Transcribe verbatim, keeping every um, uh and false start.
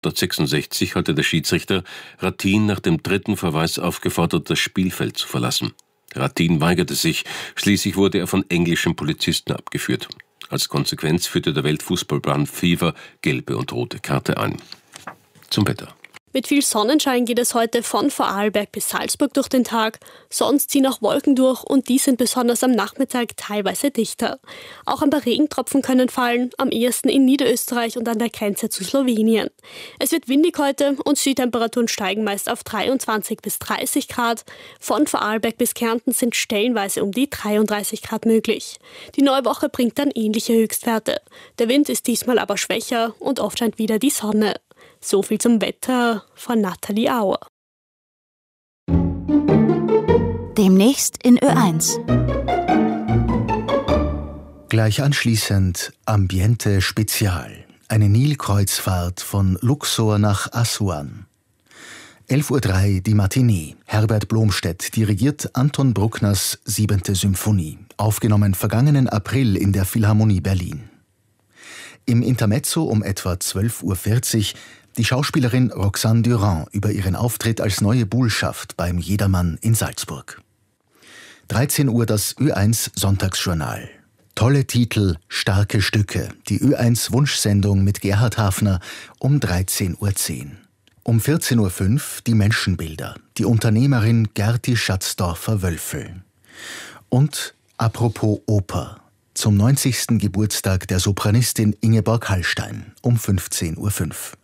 neunzehnhundertsechsundsechzig hatte der Schiedsrichter Rattin nach dem dritten Verweis aufgefordert, das Spielfeld zu verlassen. Rattin weigerte sich, schließlich wurde er von englischen Polizisten abgeführt. Als Konsequenz führte der Weltfußballverband FIFA gelbe und rote Karte ein. Zum Wetter. Mit viel Sonnenschein geht es heute von Vorarlberg bis Salzburg durch den Tag. Sonst ziehen auch Wolken durch und die sind besonders am Nachmittag teilweise dichter. Auch ein paar Regentropfen können fallen, am ehesten in Niederösterreich und an der Grenze zu Slowenien. Es wird windig heute und die Temperaturen steigen meist auf dreiundzwanzig bis dreißig Grad. Von Vorarlberg bis Kärnten sind stellenweise um die dreiunddreißig Grad möglich. Die neue Woche bringt dann ähnliche Höchstwerte. Der Wind ist diesmal aber schwächer und oft scheint wieder die Sonne. So viel zum Wetter von Nathalie Auer. Demnächst in Ö eins. Gleich anschließend Ambiente Spezial. Eine Nilkreuzfahrt von Luxor nach Assuan. elf Uhr drei die Matinee. Herbert Blomstedt dirigiert Anton Bruckners siebente Symphonie. Aufgenommen vergangenen April in der Philharmonie Berlin. Im Intermezzo um etwa zwölf Uhr vierzig die Schauspielerin Roxane Durand über ihren Auftritt als neue Buhlschaft beim Jedermann in Salzburg. dreizehn Uhr das Ö eins Sonntagsjournal. Tolle Titel, starke Stücke. Die Ö eins Wunschsendung mit Gerhard Hafner um dreizehn Uhr zehn. Um vierzehn Uhr fünf die Menschenbilder. Die Unternehmerin Gerti Schatzdorfer-Wölfel. Und apropos Oper. Zum neunzigsten Geburtstag der Sopranistin Ingeborg Hallstein um fünfzehn Uhr fünf.